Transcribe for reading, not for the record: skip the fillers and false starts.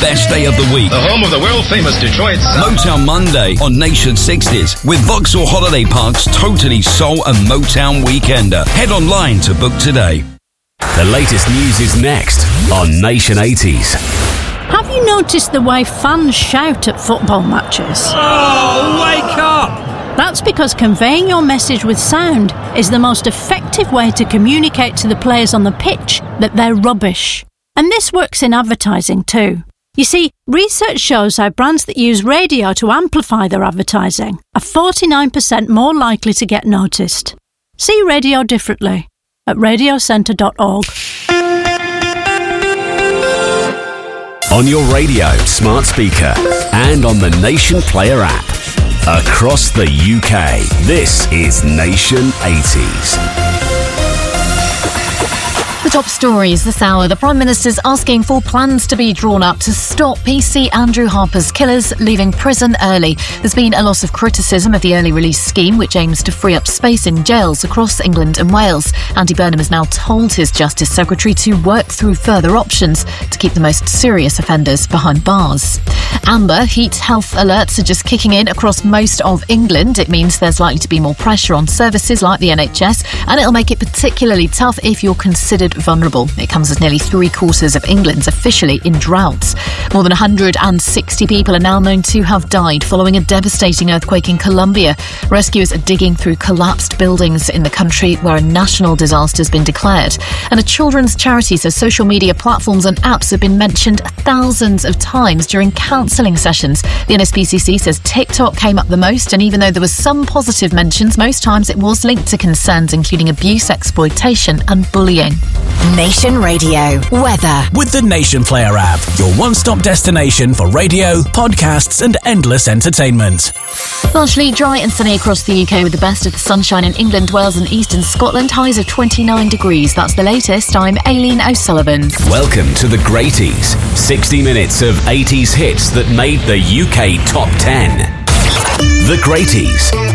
best day of the week. The home of the world-famous Detroit Sound. Motown Monday on Nation 60s with Vauxhall Holiday Park's Totally Soul and Motown Weekender. Head online to book today. The latest news is next on Nation 80s. Have you noticed the way fans shout at football matches? Oh, wake up! That's because conveying your message with sound is the most effective way to communicate to the players on the pitch that they're rubbish. And this works in advertising too. You see, research shows how brands that use radio to amplify their advertising are 49% more likely to get noticed. See radio differently at radiocentre.org. On your radio, smart speaker, and on the Nation Player app. Across the UK, this is Nation 80s. The top stories this hour. The Prime Minister's asking for plans to be drawn up to stop PC Andrew Harper's killers leaving prison early. There's been a lot of criticism of the early release scheme, which aims to free up space in jails across England and Wales. Andy Burnham has now told his Justice Secretary to work through further options to keep the most serious offenders behind bars. Amber heat health alerts are just kicking in across most of England. It means there's likely to be more pressure on services like the NHS, and it'll make it particularly tough if you're considered vulnerable. It comes as nearly 3/4 of England's officially in drought. More than 160 people are now known to have died following a devastating earthquake in Colombia. Rescuers are digging through collapsed buildings in the country where a national disaster has been declared. And a children's charity says social media platforms and apps have been mentioned thousands of times during counselling sessions. The NSPCC says TikTok came up the most, and even though there was some positive mentions, most times it was linked to concerns including abuse, exploitation and bullying. Nation Radio weather with the Nation Player app, your one-stop destination for radio, podcasts and endless entertainment. Largely dry and sunny across the UK with the best of the sunshine in England, Wales and eastern Scotland. Highs of 29 degrees. That's the latest. I'm Aileen O'Sullivan. Welcome to the Greaties. 60 minutes of 80s hits that made the UK top 10. The Greaties.